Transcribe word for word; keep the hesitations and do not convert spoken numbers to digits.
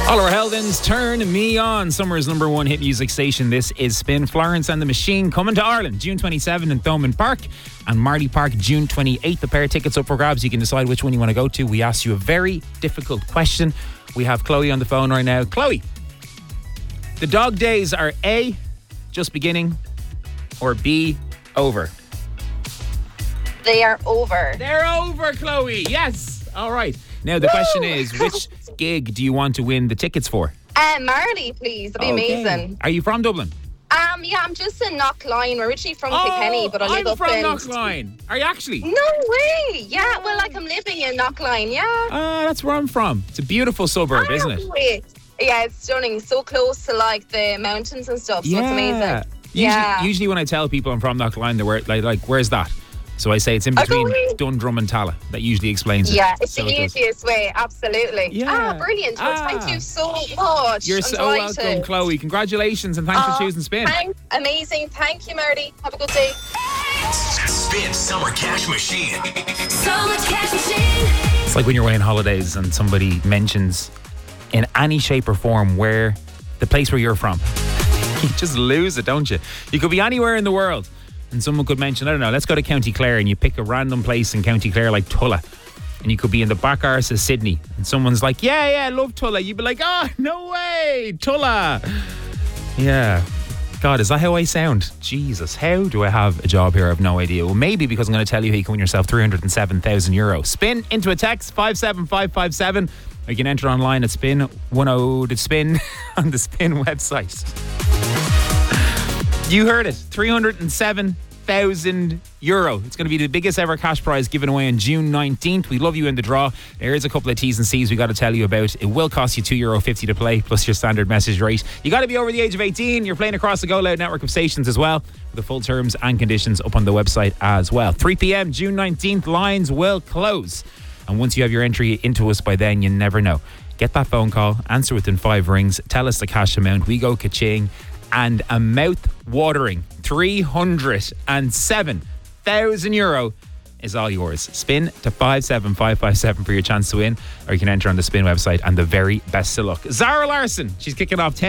Oliver Heldens, Turn Me On, summer's number one hit music station. This is Spin. Florence and the Machine coming to Ireland June twenty-seventh in Thomond Park, and Marley Park June twenty-eighth. A pair of tickets up for grabs. You can decide which one you want to go to. We asked you a very difficult question. We have Chloe on the phone right now. Chloe, the dog days are A, just beginning, or B, over? They are over. They're over, Chloe. Yes. All right. Now, the Woo! question is, which gig do you want to win the tickets for? Uh, Marley, please. That'd be okay. amazing. Are you from Dublin? Um, yeah, I'm just in Knockline. We're originally from oh, Kilkenny, but I live I'm up from in... Knockline. Are you actually? No way. Yeah, well, like I'm living in Knockline, yeah. Ah, uh, that's where I'm from. It's a beautiful suburb, oh, isn't it? Wait. Yeah, it's stunning. So close to, like, the mountains and stuff, so yeah. it's amazing. Usually, yeah. Usually when I tell people I'm from Knockline, they're like, like, where's that? So I say it's in between Dundrum and Tala. That usually explains it. Yeah, it's so the it easiest way, absolutely. Yeah. Ah, brilliant. Well, Ah. thank you so much. You're I'm so delighted. welcome, Chloe. Congratulations and thanks Oh, for choosing Spin. Thanks. Amazing. Thank you, Marty. Have a good day. Spin Summer Cash Machine. Summer Cash Machine. It's like when you're away on holidays and somebody mentions in any shape or form where the place where you're from. You just lose it, don't you? You could be anywhere in the world and someone could mention, I don't know, let's go to County Clare, and you pick a random place in County Clare like Tulla, and you could be in the back arse of Sydney and someone's like, yeah, yeah, I love Tulla. You'd be like, oh, no way, Tulla. Yeah. God, is that how I sound? Jesus, how do I have a job here? I have no idea. Well, maybe because I'm going to tell you how you can win yourself three hundred seven thousand euro. Spin into a text, five seven five five seven. Or you can enter online at Spin ten to Spin on the Spin website. You heard it, three hundred seven thousand euro. It's going to be the biggest ever cash prize given away on June nineteenth. We love you in the draw. There's a couple of T's and C's we got to tell you about. It will cost you two euro fifty to play, plus your standard message rate. You got to be over the age of eighteen. You're playing across the Go Loud network of stations as well. The full terms and conditions up on the website as well. three p.m. June nineteenth, lines will close. And once you have your entry into us by then, you never know. Get that phone call, answer within five rings, tell us the cash amount, we go ka-ching, and a mouth-watering three hundred seven thousand euro is all yours. Spin to five seven five five seven for your chance to win, or you can enter on the Spin website, and the very best of luck. Zara Larson, she's kicking off ten